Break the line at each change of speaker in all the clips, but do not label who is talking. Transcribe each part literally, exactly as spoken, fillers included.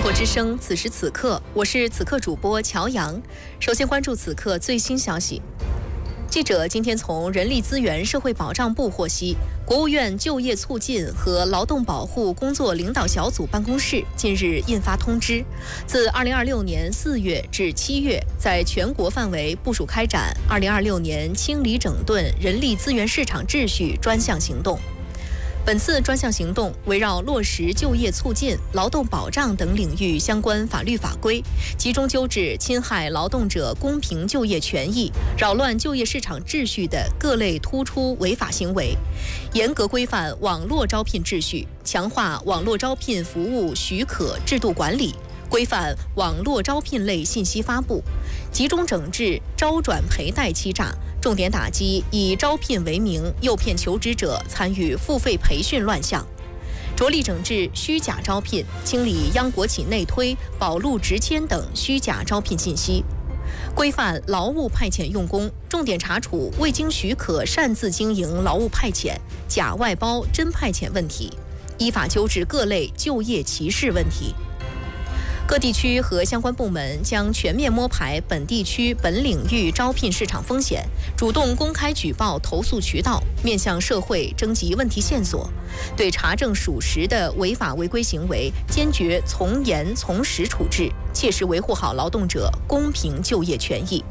中国之声，此时此刻，我是此刻主播乔阳。首先关注此刻最新消息。记者今天从人力资源社会保障部获悉，国务院就业促进和劳动保护工作领导小组办公室近日印发通知，自二零二六年四月至七月，在全国范围部署开展二零二六年清理整顿人力资源市场秩序专项行动。本次专项行动围绕落实就业促进、劳动保障等领域相关法律法规，集中纠治侵害劳动者公平就业权益、扰乱就业市场秩序的各类突出违法行为，严格规范网络招聘秩序，强化网络招聘服务许可制度管理，规范网络招聘类信息发布，集中整治招转赔贷欺诈，重点打击以招聘为名诱骗求职者参与付费培训乱象，着力整治虚假招聘，清理央国企内推、保录直签等虚假招聘信息，规范劳务派遣用工，重点查处未经许可擅自经营劳务派遣、假外包、真派遣问题，依法纠治各类就业歧视问题。各地区和相关部门将全面摸排本地区本领域招聘市场风险，主动公开举报投诉渠道，面向社会征集问题线索，对查证属实的违法违规行为坚决从严从实处置，切实维护好劳动者公平就业权益。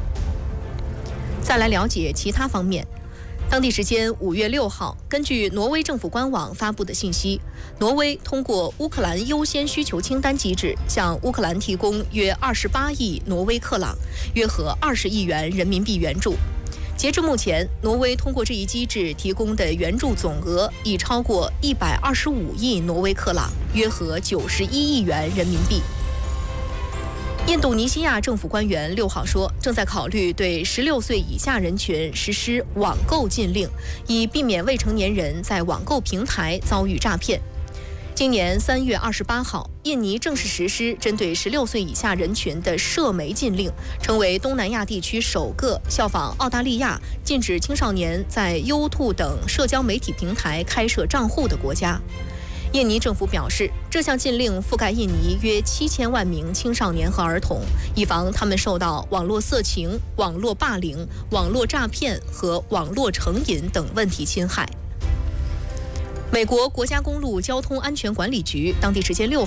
再来了解其他方面。当地时间五月六号，根据挪威政府官网发布的信息，挪威通过乌克兰优先需求清单机制，向乌克兰提供约二十八亿挪威克朗，约合二十亿元人民币援助。截至目前，挪威通过这一机制提供的援助总额已超过一百二十五亿挪威克朗，约合九十一亿元人民币。印度尼西亚政府官员六号说，正在考虑对十六岁以下人群实施网购禁令，以避免未成年人在网购平台遭遇诈骗。今年三月二十八号，印尼正式实施针对十六岁以下人群的涉媒禁令，成为东南亚地区首个效仿澳大利亚禁止青少年在优兔等社交媒体平台开设账户的国家。印尼政府表示，这项禁令覆盖印尼约七千万名青少年和儿童，以防他们受到网络色情、网络霸凌、网络诈骗和网络成瘾等问题侵害。美国国家公路交通安全管理局当地时间六